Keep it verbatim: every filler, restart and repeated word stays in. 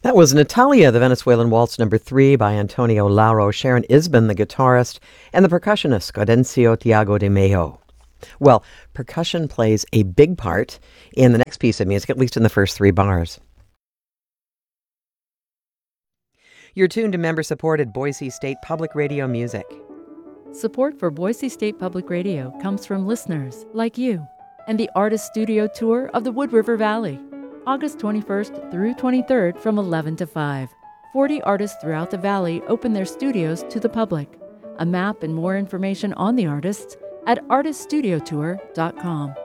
That was Natalia, the Venezuelan Waltz number three by Antonio Lauro, Sharon Isbin, the guitarist, and the percussionist Gaudencio Tiago de Mello. Well, percussion plays a big part in the next piece of music, at least in the first three bars. You're tuned to member-supported Boise State Public Radio music. Support for Boise State Public Radio comes from listeners like you and the Artist Studio Tour of the Wood River Valley, August twenty-first through twenty-third from eleven to five. forty artists throughout the valley open their studios to the public. A map and more information on the artists at artist studio tour dot com.